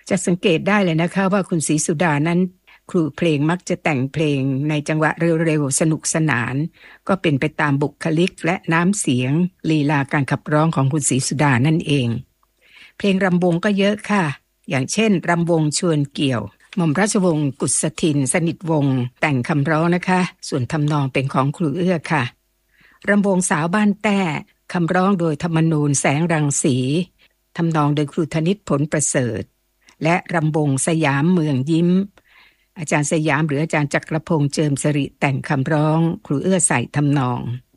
จะสังเกตได้เลยนะคะว่าคุณศรีสุดานั้นครูเพลงมักจะแต่งเพลงในจังหวะเร็วๆสนุกสนานก็เป็นไปตามบุคลิกและน้ำเสียงลีลาการขับร้องของคุณศรีสุดานั่นเองเพลงรำวงก็เยอะค่ะอย่างเช่นรำวงชวนเกี่ยวหม่อมราชวงศ์กุษทินสนิทวงศ์แต่งคำร้องนะคะส่วนทำนองเป็นของครูเอื้อค่ะรำวงสาวบ้านแต้คำร้องโดยธรรมนูญแสงรังสีทำนองโดยครูธนิตผลประเสริฐและรำวงสยามเมืองยิ้มอาจารย์สยามหรืออาจารย์จักรพงษ์เจิมสิริแต่งคำร้องครูเอื้อใส่ทำนอง